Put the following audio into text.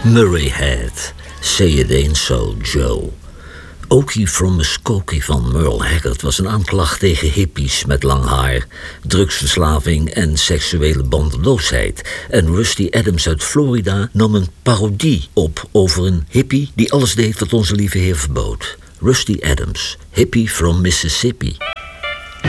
Murray Head, Say It Ain't So, Joe. Okie from Muskokie van Merle Haggard was een aanklacht tegen hippies met lang haar, drugsverslaving en seksuele bandeloosheid. En Rusty Adams uit Florida nam een parodie op over een hippie die alles deed wat onze lieve Heer verbood. Rusty Adams, hippie from Mississippi.